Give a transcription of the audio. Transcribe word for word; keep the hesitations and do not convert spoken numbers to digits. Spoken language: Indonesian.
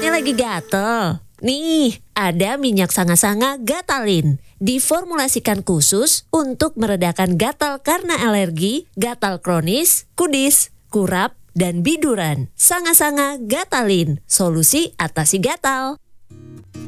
Rasanya lagi gatel. Nih, ada minyak sanga-sanga Gatalin. Diformulasikan khusus untuk meredakan gatal karena alergi, gatal kronis, kudis, kurap, dan biduran. Sanga-sanga Gatalin, solusi atasi gatal.